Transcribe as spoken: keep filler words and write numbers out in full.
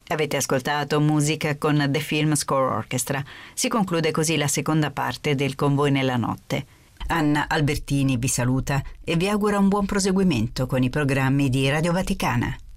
Avete ascoltato musica con The Film Score Orchestra. Si conclude così la seconda parte del Con voi nella notte. Anna Albertini vi saluta e vi augura un buon proseguimento con i programmi di Radio Vaticana.